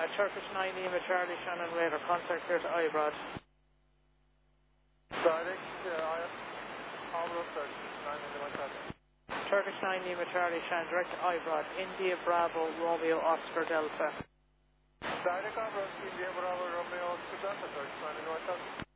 Turkish 9 Lima Charlie Shannon Radar, contact here to Ibrod. Direct, Avro Turkish 9 Lima Charlie. Turkish 9 Lima Charlie Shannon, direct to Ibrod, India Bravo Romeo Oscar Delta. Direct Avro, India Bravo Romeo Oscar Delta, Turkish 9 Lima Charlie.